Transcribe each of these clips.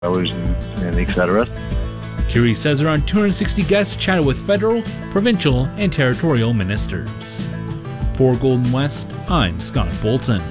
and etc. Curie says around 260 guests chatted with federal, provincial, and territorial ministers. For Golden West, I'm Scott Bolton.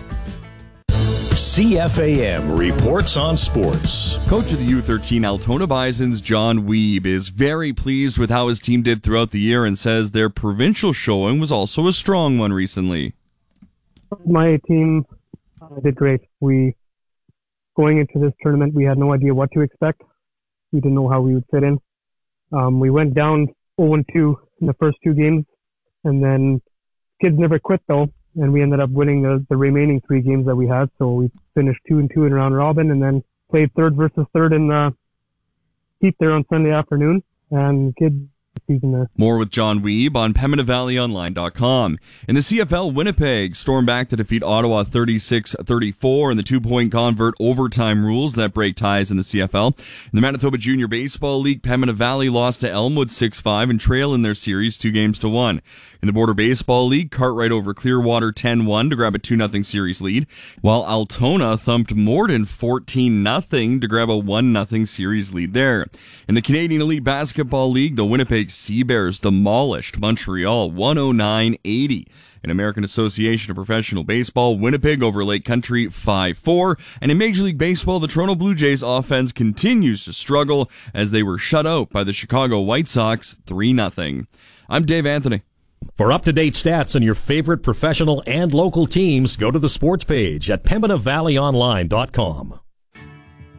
CFAM reports on sports. Coach of the U13 Altona Bisons, John Wiebe, is very pleased with how his team did throughout the year and says their provincial showing was also a strong one recently. My team did great. Going into this tournament, we had no idea what to expect. We didn't know how we would fit in. We went down 0-2 in the first two games, and then kids never quit though, and we ended up winning the remaining three games that we had. So we finished 2-2 in round robin, and then played third versus third in the heat there on Sunday afternoon, and kids season there. More with John Wiebe on PembinaValleyOnline.com. In the CFL, Winnipeg stormed back to defeat Ottawa 36-34 in the two-point convert overtime rules that break ties in the CFL. In the Manitoba Junior Baseball League, Pembina Valley lost to Elmwood 6-5 and trail in their series 2-1. In the Border Baseball League, Cartwright over Clearwater 10-1 to grab a 2-0 series lead, while Altona thumped Morden 14-0 to grab a 1-0 series lead there. In the Canadian Elite Basketball League, the Winnipeg Sea Bears demolished Montreal 109-80. In American Association of Professional Baseball, Winnipeg over Lake Country 5-4. And in Major League Baseball, the Toronto Blue Jays offense continues to struggle as they were shut out by the Chicago White Sox 3-0. I'm Dave Anthony. For up-to-date stats on your favorite professional and local teams, go to the sports page at PembinaValleyOnline.com.